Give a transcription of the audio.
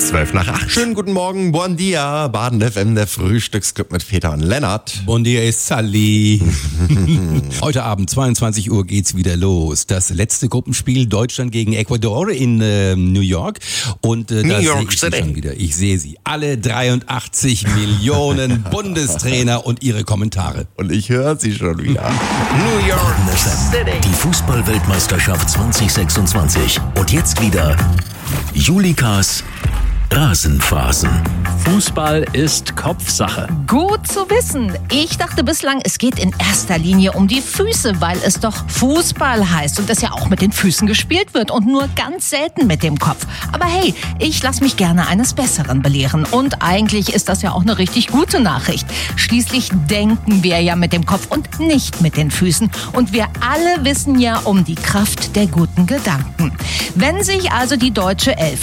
7:12. Schönen guten Morgen, Bon dia, Baden FM, der Frühstücksclub mit Peter und Lennart. Bon dia ist Sally. Heute Abend, 22 Uhr geht's wieder los. Das letzte Gruppenspiel Deutschland gegen Ecuador in New York. Und da sehe ich sie schon wieder. Ich sehe sie. Alle 83 Millionen Bundestrainer und ihre Kommentare. Und ich höre sie schon wieder. New York City. Die Fußball-Weltmeisterschaft 2026. Und jetzt wieder Julikas Rasenphasen. Fußball ist Kopfsache. Gut zu wissen. Ich dachte bislang, es geht in erster Linie um die Füße, weil es doch Fußball heißt und es ja auch mit den Füßen gespielt wird und nur ganz selten mit dem Kopf. Aber hey, ich lasse mich gerne eines Besseren belehren. Und eigentlich ist das ja auch eine richtig gute Nachricht. Schließlich denken wir ja mit dem Kopf und nicht mit den Füßen. Und wir alle wissen ja um die Kraft der guten Gedanken. Wenn sich also die deutsche Elf